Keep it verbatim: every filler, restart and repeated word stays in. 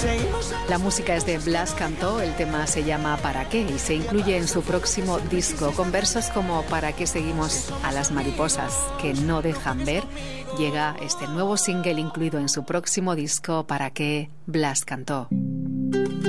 La música es de Blas Cantó, el tema se llama ¿Para qué? Y se incluye en su próximo disco, con versos como ¿para qué seguimos a las mariposas que no dejan ver? Llega este nuevo single incluido en su próximo disco ¿Para qué? Blas Cantó.